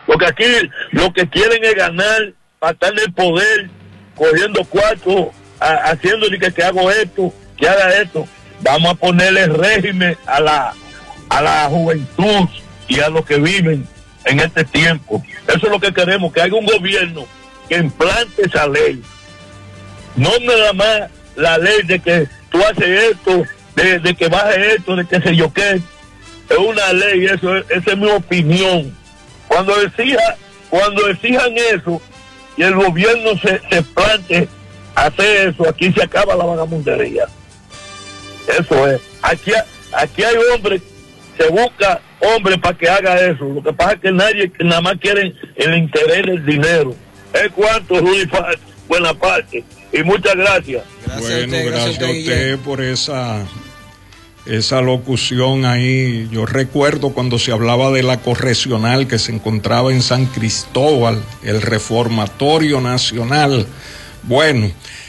Porque aquí lo que quieren es ganar, para estar en el poder, cogiendo cuartos, haciendo que hago esto, que haga esto. Vamos a ponerle régimen a la juventud y a los que viven en este tiempo. Eso es lo que queremos, que haya un gobierno que implante esa ley. No nada más la ley de que tú haces esto, de que baje esto, de que sé yo qué. Es una ley, esa es mi opinión. Cuando exijan eso y el gobierno se plante a hacer eso, aquí se acaba la vagamundería. Eso es. Aquí hay hombres, se busca hombres para que haga eso. Lo que pasa es que nada más quieren el interés del dinero. Es cuanto, Rudy Faz, buena parte. Y muchas gracias. Gracias a usted por esa locución ahí. Yo recuerdo cuando se hablaba de la correccional que se encontraba en San Cristóbal, el Reformatorio Nacional. Bueno,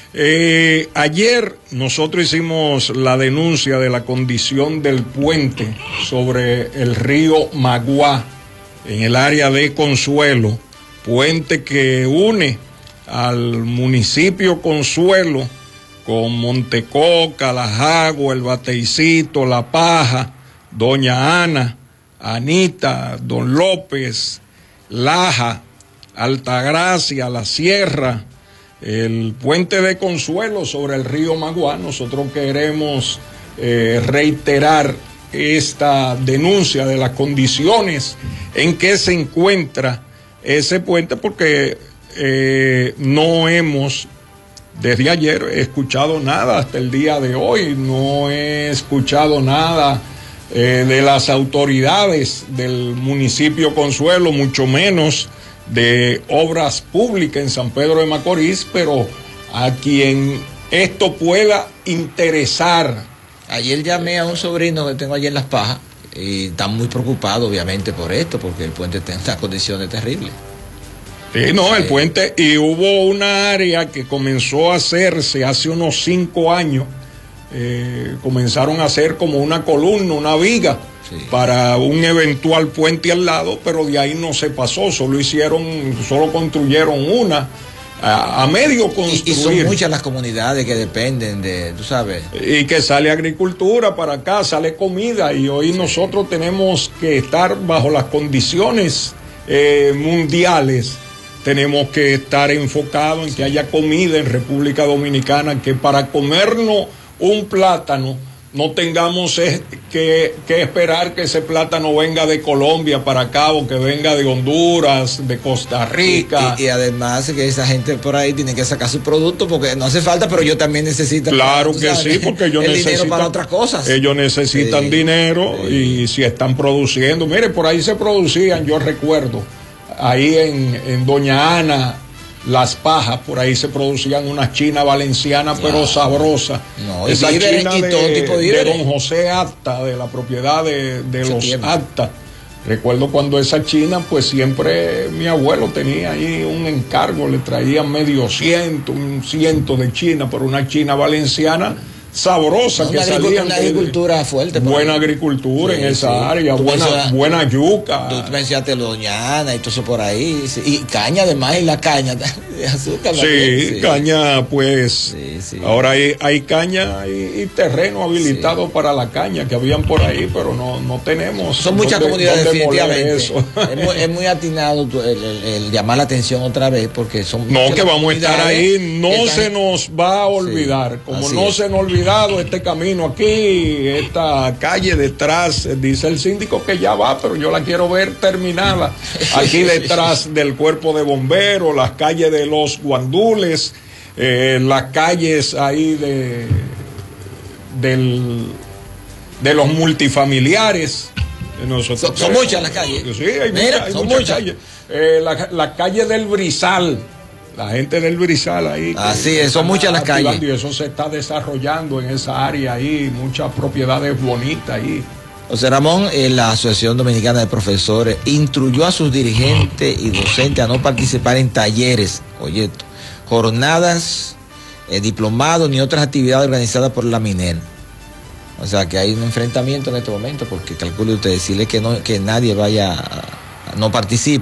ayer nosotros hicimos la denuncia de la condición del puente sobre el río Maguá en el área de Consuelo, puente que une al municipio Consuelo con Montecoca, Las Aguas, El Bateicito, La Paja, Doña Ana, Anita, Don López, Laja, Altagracia, La Sierra, el puente de Consuelo sobre el río Maguá. Nosotros queremos reiterar esta denuncia de las condiciones en que se encuentra ese puente, porque no hemos desde ayer escuchado nada hasta el día de hoy. No he escuchado nada de las autoridades del municipio Consuelo, mucho menos de Obras Públicas en San Pedro de Macorís, pero a quien esto pueda interesar. Ayer llamé a un sobrino que tengo allí en Las Pajas y está muy preocupado obviamente por esto, porque el puente está en unas condiciones terribles. Sí, no, el puente, y hubo una área que comenzó a hacerse hace unos 5 años, comenzaron a hacer como una columna, una viga, sí, para un eventual puente al lado, pero de ahí no se pasó, solo construyeron una, a medio construir. Y son muchas las comunidades que dependen de, tú sabes. Y que sale agricultura para acá, sale comida, y hoy sí, nosotros tenemos que estar bajo las condiciones mundiales. Tenemos que estar enfocados en que haya comida en República Dominicana, que para comernos un plátano no tengamos que esperar que ese plátano venga de Colombia para acá, o que venga de Honduras, de Costa Rica. Y además que esa gente por ahí tiene que sacar su producto, porque no hace falta, pero ellos también necesitan. Claro que ¿sabes? Sí, porque ellos necesitan dinero para otras cosas. Ellos necesitan dinero, y si están produciendo, mire, por ahí se producían, yo recuerdo, ahí en Doña Ana, Las Pajas, por ahí se producían unas chinas valencianas, pero sabrosas. No, esa china y todo tipo de don José Acta, de la propiedad de los Acta. Recuerdo cuando esa china, pues siempre mi abuelo tenía ahí un encargo, le traían un ciento de china, por una china valenciana sabrosa, que salían. Una agricultura fuerte. Buena agricultura, sí, en esa área, buena yuca. Tú mencionaste Doña Ana y todo eso por ahí. Y caña además, y la caña de azúcar. Sí, caña, pues. Sí. Ahora hay caña y terreno habilitado para la caña que habían por ahí, pero no tenemos. Son muchas comunidades, definitivamente. Eso. Es muy atinado el llamar la atención otra vez, porque son. No, que vamos a estar ahí, se nos va a olvidar, sí, como no se nos olvida este camino aquí, esta calle detrás, dice el síndico que ya va, pero yo la quiero ver terminada, aquí detrás del cuerpo de bomberos, las calles de los guandules, las calles ahí de los multifamiliares. Son muchas las calles. Sí, hay muchas calles. La calle del Brizal. La gente del Brizal ahí. Así es, son muchas las calles. Y eso se está desarrollando en esa área ahí, muchas propiedades bonitas ahí. José Ramón, la Asociación Dominicana de Profesores instruyó a sus dirigentes y docentes a no participar en talleres, jornadas, diplomados ni otras actividades organizadas por la MINER. O sea que hay un enfrentamiento en este momento, porque calcule usted, decirle que nadie vaya, no participe.